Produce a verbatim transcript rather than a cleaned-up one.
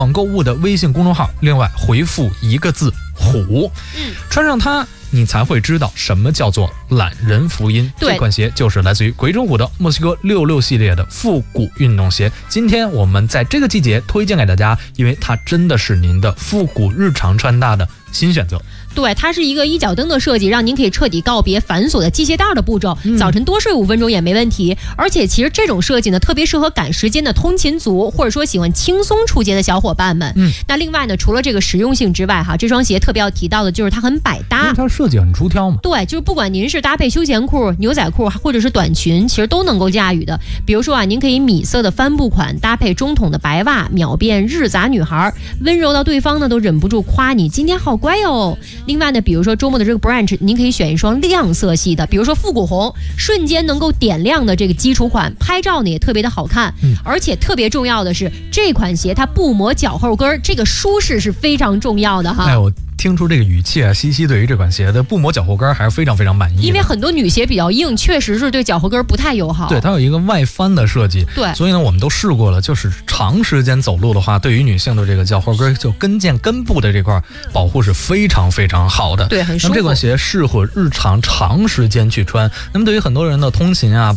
网购物的微信公众号，另外回复一个字虎， 嗯， 穿上它你才会知道什么叫做懒人福音。 对， 这款鞋就是来自于鬼冢虎的墨西哥六六系列的复古运动鞋。今天我们在这个季节推荐给大家，因为它真的是您的复古日常穿搭的新选择。 对，它是一个一脚蹬的设计，让您可以彻底告别繁琐的系鞋带的步骤， 嗯、 早晨多睡五分钟也没问题。而且其实这种设计呢，特别适合赶时间的通勤族，或者说喜欢轻松出街的小伙伴们。 嗯， 那另外呢，除了这个实用性之外，哈，这双鞋特别要提到的就是它很百搭， 因为它设计很出挑嘛。 对，就是不管您是搭配休闲裤、牛仔裤，或者是短裙，其实都能够驾驭的。比如说啊，您可以米色的帆布款搭配中筒的白袜，秒变日杂女孩，温柔到对方呢都忍不住夸你今天好乖哦。另外呢，比如说周末的这个 brunch， 您可以选一双亮色系的，比如说复古红，瞬间能够点亮的这个基础款，拍照呢也特别的好看。 嗯， 而且特别重要的是，这款鞋它不磨脚后跟，这个舒适是非常重要的哈。 哎，我听出这个语气啊，西西对于这款鞋的不磨脚后跟还是非常非常满意的。 因为很多女鞋比较硬，确实是对脚后跟不太友好。 对，它有一个外翻的设计。 对， 所以呢，我们都试过了，就是长时间走路的话，对于女性的这个脚后跟，就跟腱根部的这块保护是非常非常好的。 对，很舒服。 那么这款鞋适合日常长时间去穿。那么对于很多人的通勤啊，